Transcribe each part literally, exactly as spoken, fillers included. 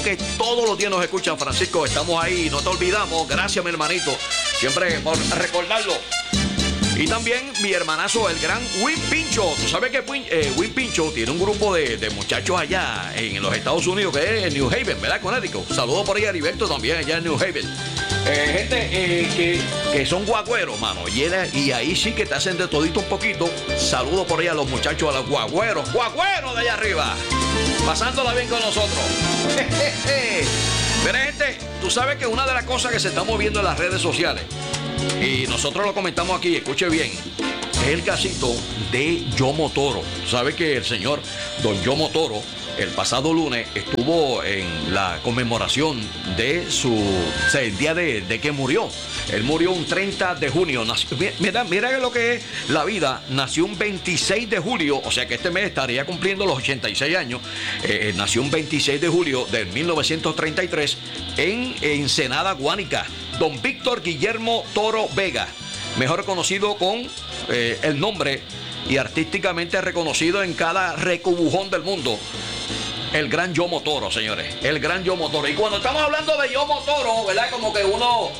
que todos los días nos escuchan, Francisco. Estamos ahí, no te olvidamos. Gracias, mi hermanito. Siempre por recordarlo. Y también mi hermanazo, el gran Win Pincho. Tú sabes que Win, eh, Win Pincho tiene un grupo de, de muchachos allá en los Estados Unidos, que es en New Haven, ¿verdad? Connecticut. Saludos por ahí a Heriberto también, allá en New Haven. Eh, gente eh, que, que son guagüeros, mano. Y, era, y ahí sí que te hacen de todito un poquito. Saludos por ahí a los muchachos, a los guagüeros. Guagüeros de allá arriba. Pasándola bien con nosotros. Mira, gente, tú sabes que una de las cosas que se está moviendo en las redes sociales, y nosotros lo comentamos aquí, escuche bien, es el casito de Yomo Toro. Sabe que el señor don Yomo Toro el pasado lunes estuvo en la conmemoración de su, o sea, el día de, de que murió. Él murió un treinta de junio. Nació, mira, mira lo que es la vida. Nació un veintiséis de julio, o sea que este mes estaría cumpliendo los ochenta y seis años. Eh, nació un veintiséis de julio de mil novecientos treinta y tres en Ensenada, Guánica. Don Víctor Guillermo Toro Vega, mejor conocido con eh, el nombre y artísticamente reconocido en cada recubujón del mundo, el gran Yomo Toro, señores. El gran Yomo Toro. Y cuando estamos hablando de Yomo Toro, ¿verdad? Como que uno,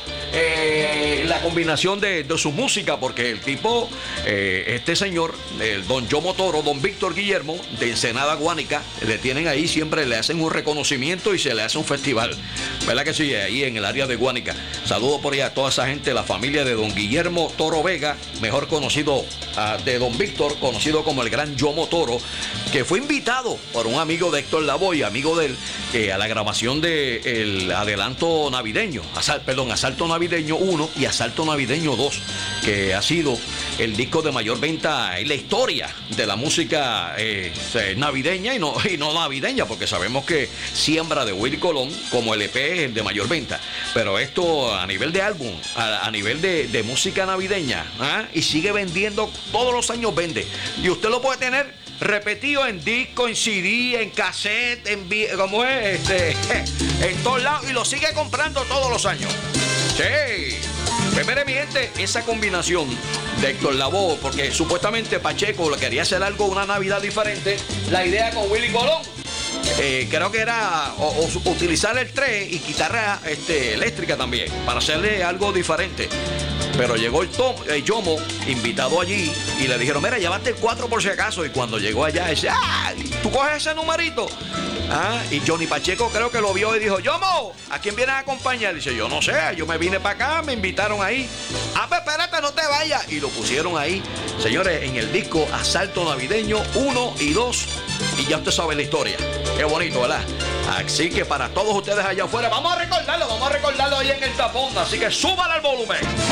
eh, la combinación de, de su música, porque el tipo, eh, este señor, el don Yomo Toro, don Víctor Guillermo, de Ensenada, Guánica, le tienen ahí, siempre le hacen un reconocimiento y se le hace un festival. ¿Verdad que sí? Ahí en el área de Guánica. Saludos por ahí a toda esa gente, la familia de don Guillermo Toro Vega, mejor conocido uh, de don Víctor, conocido como el gran Yomo Toro, que fue invitado por un amigo de Héctor Lavoe, amigo de él, eh, a la grabación del adelanto navideño, asal, perdón, Asalto Navideño uno y Asalto Navideño dos, que ha sido el disco de mayor venta en la historia de la música eh, navideña y no, y no navideña, porque sabemos que Siembra de Willy Colón como L P es el de mayor venta, pero esto a nivel de álbum, a, a nivel de, de música navideña, ¿ah? Y sigue vendiendo, todos los años vende, y usted lo puede tener repetido en disco, en C D, en cassette, en como es, este, en todos lados, y lo sigue comprando todos los años. Sí. Pues mire, mi gente, esa combinación de Héctor Lavoe, porque supuestamente Pacheco le quería hacer algo, una Navidad diferente, la idea con Willy Colón, eh, creo que era o, o, utilizar el tres y guitarra este, eléctrica también, para hacerle algo diferente. Pero llegó el, Tom, el Yomo, invitado allí, y le dijeron, mira, llévate el cuatro por si acaso. Y cuando llegó allá, dice, ah, ¿tú coges ese numerito? Ah, y Johnny Pacheco creo que lo vio y dijo, Yomo, ¿a quién vienes a acompañar? Dice, yo no sé, yo me vine para acá, me invitaron ahí. Ah, pues espérate, no te vayas. Y lo pusieron ahí, señores, en el disco Asalto Navideño uno y dos. Y ya usted sabe la historia. Qué bonito, ¿verdad? Así que para todos ustedes allá afuera, vamos a recordarlo, vamos a recordarlo ahí en el tapón. Así que súbale al volumen.